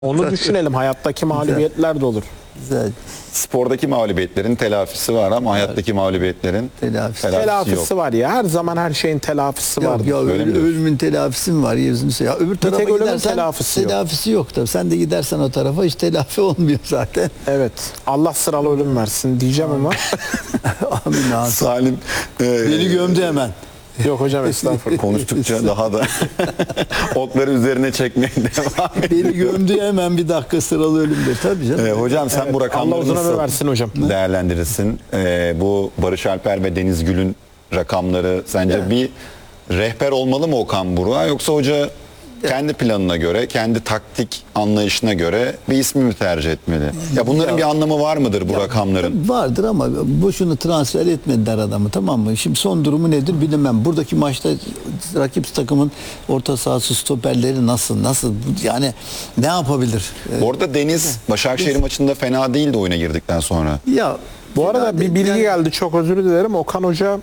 Onu düşünelim. Hayattaki mağlubiyetler de olur. Güzel. Spordaki mağlubiyetlerin telafisi var ama hayattaki mağlubiyetlerin Telafisi yok. var ya. Her zaman her şeyin telafisi var. Ya Öyle mi diyorsun? ölümün telafisi mi var yüzünü ya? Öbür tarafa tek ölümün gidersen telafisi yok. tabii. Sen de gidersen o tarafa hiç telafi olmuyor zaten. Evet. Allah sıralı ölüm versin diyeceğim ama. Amin. Amin. Salim Beni gömdü hemen. Yok hocam estağfurullah. konuştukça daha da okları üzerine çekmeye devam ediyor. Beni gömdü hemen bir dakika sıralı ölümdür. Tabii canım. Hocam sen bu Allah rakamları uzun ömür nasıl versin hocam. değerlendirirsin? Bu Barış Alper ve Deniz Gül'ün rakamları sence bir rehber olmalı mı Okan Buruk'a, yoksa hoca kendi planına göre, kendi taktik anlayışına göre bir ismi mi tercih etmeli? Ya bunların bir anlamı var mıdır bu rakamların? Vardır ama boşuna transfer etmediler adamı, tamam mı? Şimdi son durumu nedir bilemem. Buradaki maçta rakip takımın orta sahası stoperleri nasıl yani ne yapabilir? Bu arada Deniz Başakşehir maçında fena değildi oyuna girdikten sonra. Ya Bu arada bir bilgi geldi. Çok özür dilerim. Okan Hoca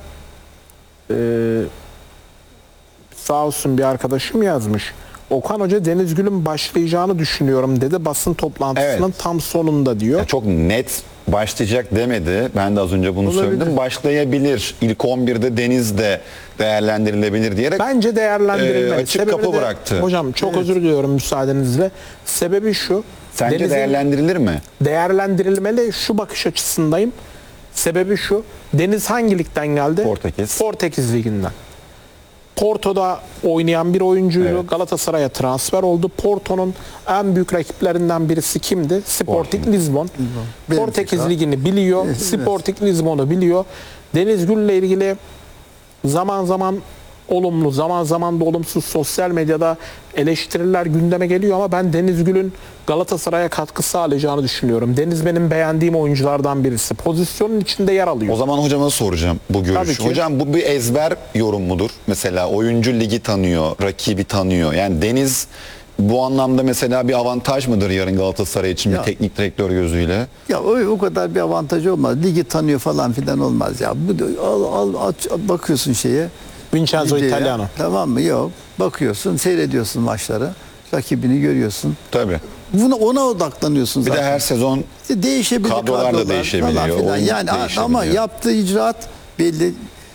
sağ olsun bir arkadaşım yazmış. Okan Hoca Deniz Gül'ün başlayacağını düşünüyorum dedi. Basın toplantısının Evet. tam sonunda diyor. Ya çok net başlayacak demedi. Ben de az önce bunu Olabilir. söyledim. Başlayabilir. İlk 11'de Deniz de değerlendirilebilir diyerek Bence değerlendirilmeli. açık Sebebi kapı de- bıraktı. Hocam çok özür diliyorum müsaadenizle. Sebebi şu. Sence Deniz'in değerlendirilir mi? değerlendirilmeli, şu bakış açısındayım. Sebebi şu. Deniz hangi ligden geldi? Portekiz. Portekiz liginden. Porto'da oynayan bir oyuncuydu. Evet. Galatasaray'a transfer oldu. Porto'nun en büyük rakiplerinden birisi kimdi? Sporting Lisbon. Portekiz Benfica. ligini biliyor. Evet. Sporting Lisbon'u biliyor. Deniz Gül'le ilgili zaman zaman olumlu, zaman zaman da olumsuz sosyal medyada eleştiriler gündeme geliyor ama ben Deniz Gül'ün Galatasaray'a katkı sağlayacağını düşünüyorum. Deniz benim beğendiğim oyunculardan birisi. Pozisyonun içinde yer alıyor. O zaman hocama soracağım bu Tabii görüşü. ki. Hocam bu bir ezber yorum mudur? Mesela oyuncu ligi tanıyor, rakibi tanıyor. Yani Deniz bu anlamda mesela bir avantaj mıdır yarın Galatasaray için Ya. bir teknik direktör gözüyle? Ya o kadar bir avantajı olmaz. Ligi tanıyor falan filan olmaz ya. Bakıyorsun şeye. Vincenzo videoya, Italiano. Tamam mı? Yok. Bakıyorsun, seyrediyorsun maçları. Rakibini görüyorsun. Tabii. Ona odaklanıyorsun Bir zaten. de her sezon İşte değişebilir kadrolar da kadrolar değişebiliyor, falan filan. oyun Yani değişebiliyor. ama yaptığı icraat belli,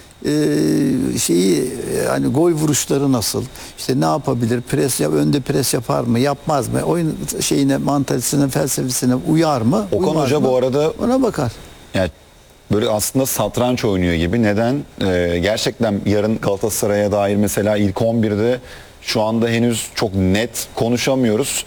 hani gol vuruşları nasıl? İşte ne yapabilir? Önde pres yapar mı? Yapmaz mı? Oyun mantalitesine, felsefesine uyar mı? Okan uymaz Hoca mı? bu arada Ona bakar. yani böyle aslında satranç oynuyor gibi. Neden? Gerçekten yarın Galatasaray'a dair mesela ilk 11'de şu anda henüz çok net konuşamıyoruz.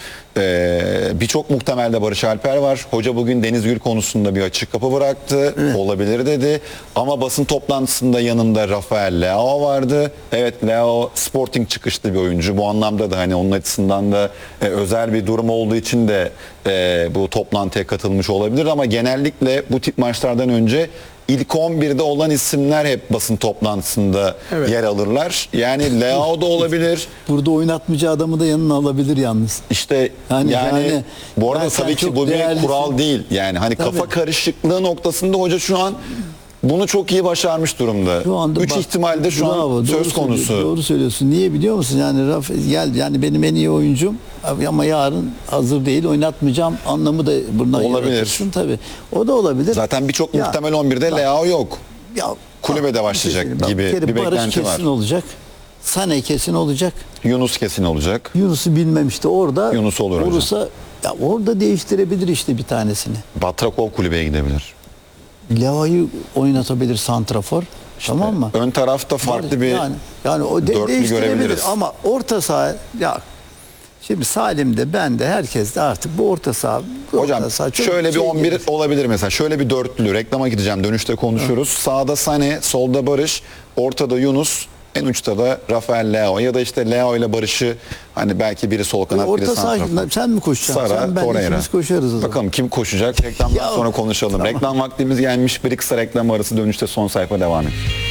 Birçok muhtemelde Barış Alper var. Hoca bugün Deniz Gül konusunda bir açık kapı bıraktı. Olabilir dedi. Ama basın toplantısında yanında Rafael Leao vardı. Evet, Leao Sporting çıkışlı bir oyuncu. Bu anlamda da hani onun açısından da özel bir durum olduğu için de bu toplantıya katılmış olabilir. Ama genellikle bu tip maçlardan önce İlk 11'de olan isimler hep basın toplantısında Evet. yer alırlar. Yani Leao da olabilir. Burada oynatmayacağı adamı da yanına alabilir yalnız. İşte yani bu arada sen tabii ki çok bu bir değerlisin. kural değil. Yani hani Tabii. kafa karışıklığı noktasında hoca şu an bunu çok iyi başarmış durumda. Şu anda 3 bak, ihtimalde şu bravo, an söz konusu. Doğru söylüyorsun. Niye biliyor musun? Yani yani benim en iyi oyuncum ama yarın hazır değil, oynatmayacağım anlamı da buradan Olabilir. yaratırsın tabii. O da olabilir. Zaten birçok Ya, muhtemel 11'de bak. Leao yok. Ya, Kulübede başlayacak gibi kere bir Barış beklenti var. kesin olacak. Sané kesin olacak. Yunus kesin olacak. Yunus'u bilmem işte orada. Yunus olur hocam. olursa, ya orada değiştirebilir işte bir tanesini. Batrakov kulübeye gidebilir. Leva'yı oynatabilir santrafor. Tamam mı? Ön tarafta farklı bir yani o dörtlü değiştirebilir görebiliriz. ama orta saha ya şimdi Salim de ben de herkes de artık bu orta saha Hocam orta saha çok şöyle bir 11 gelir. olabilir mesela. Şöyle bir dörtlü, reklama gideceğim, dönüşte konuşuruz. Sağda Sané, solda Barış, ortada Yunus, en uçta da Rafael Leao ya da işte Leao ile Barış'ı hani belki biri sol kanat, biri Orta saha santrafor. sen mi koşacaksın? Sara, Sen ben Torreira. ikimiz koşarız o zaman. Bakalım kim koşacak? Reklamdan Ya, sonra konuşalım. tamam. Reklam vaktimiz gelmiş. Bir kısa reklam arası, dönüşte son sayfa devam edecek.